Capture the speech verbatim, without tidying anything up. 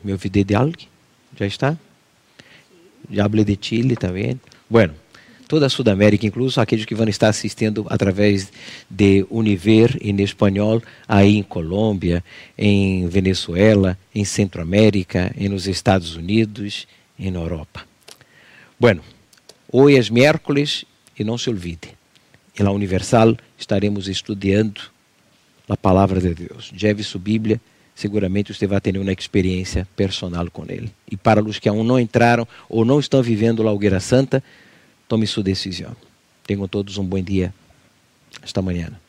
Me olvidé de alguém? Já está? Já hablé de Chile também. Bueno, toda a Sudamérica, incluso aqueles que vão estar assistindo através de Univer em espanhol, aí em Colômbia, em Venezuela, em Centroamérica, em nos Estados Unidos, em Europa. Bueno, hoje é miércoles e não se olvide, em La Universal estaremos estudando a palavra de Deus. Leve sua Bíblia, seguramente você vai ter uma experiência personal com ele. E para os que ainda não entraram ou não estão vivendo a Hogueira Santa, tome sua decisão. Tenham todos um bom dia. Hasta amanhã.